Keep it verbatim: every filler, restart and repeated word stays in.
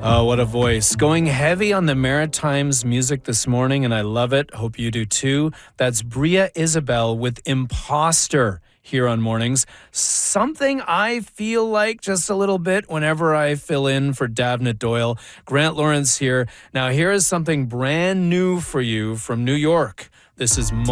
Oh, what a voice. Going heavy on the Maritimes music this morning, and I love it. Hope you do too. That's Bria Isabel with Imposter here on Mornings. Something I feel like just a little bit whenever I fill in for Davnit Doyle. Grant Lawrence here. Now, here is something brand new for you from New York. This is